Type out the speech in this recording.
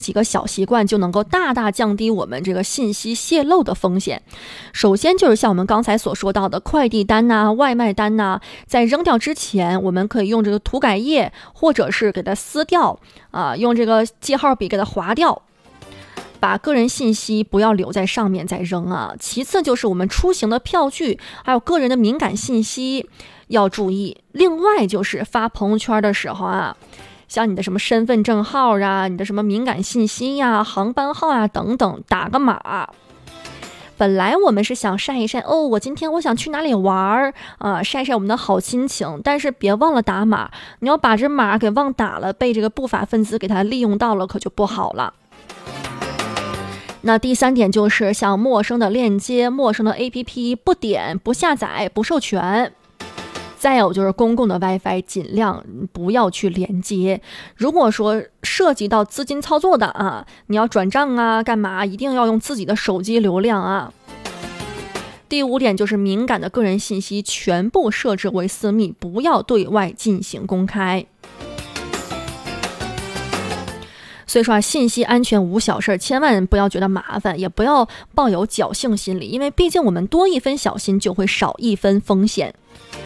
几个小习惯就能够大大降低我们这个信息泄露的风险。首先就是像我们刚才所说到的快递单呐、外卖单呐，在扔掉之前，我们可以用这个涂改液，或者是给它撕掉用这个记号笔给它划掉，把个人信息不要留在上面再扔啊。其次就是我们出行的票据，还有个人的敏感信息要注意。另外就是发朋友圈的时候像你的什么身份证号你的什么敏感信息航班号等等，打个码。本来我们是想晒一晒我今天我想去哪里玩晒晒我们的好心情，但是别忘了打码，你要把这码给忘打了，被这个不法分子给它利用到了，可就不好了。那第三点就是像陌生的链接、陌生的 APP 不点、不下载、不授权。再有就是公共的 WiFi 尽量不要去连接。如果说涉及到资金操作的你要转账干嘛，一定要用自己的手机流量第五点就是敏感的个人信息全部设置为私密，不要对外进行公开。所以说信息安全无小事，千万不要觉得麻烦，也不要抱有侥幸心理，因为毕竟我们多一分小心就会少一分风险。